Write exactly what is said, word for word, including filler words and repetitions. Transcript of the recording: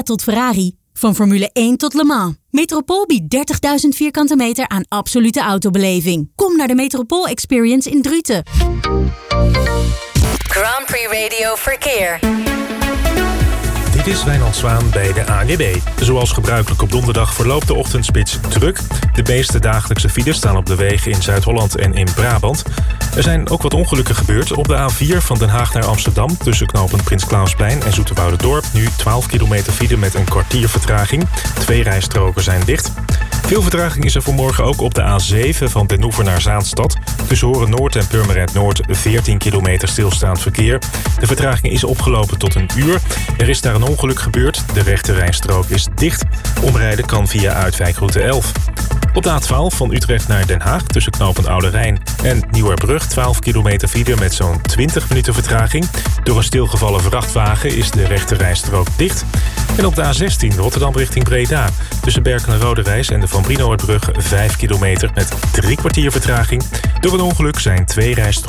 tot Ferrari. Van Formule één tot Le Mans. Metropool biedt dertigduizend vierkante meter aan absolute autobeleving. Kom naar de Metropool Experience in Druten. Grand Prix Radio Verkeer. Dit is Wijnand Zwaan bij de A N W B. Zoals gebruikelijk op donderdag verloopt de ochtendspits druk. De meeste dagelijkse files staan op de wegen in Zuid-Holland en in Brabant. Er zijn ook wat ongelukken gebeurd. Op de A vier van Den Haag naar Amsterdam tussen knooppunt Prins Clausplein en Zoeterwouderdorp. Nu twaalf kilometer file met een kwartier vertraging. Twee rijstroken zijn dicht. Veel vertraging is er voor morgen ook op de A zeven van Den Oever naar Zaanstad. Tussen Horen Noord en Purmerend Noord veertien kilometer stilstaand verkeer. De vertraging is opgelopen tot een uur. Er is daar een ongeluk gebeurd. De rechte rijstrook is dicht. Omrijden kan via uitwijkroute elf. Op de A twaalf van Utrecht naar Den Haag tussen knooppunt Oude Rijn en Nieuwerbrug twaalf kilometer file met zo'n twintig minuten vertraging. Door een stilgevallen vrachtwagen is de rechte rijstrook dicht. En op de A zestien Rotterdam richting Breda tussen Berken en Roderijs en de Van Brinoordbrug vijf kilometer met drie kwartier vertraging. Door een ongeluk zijn twee rijstroken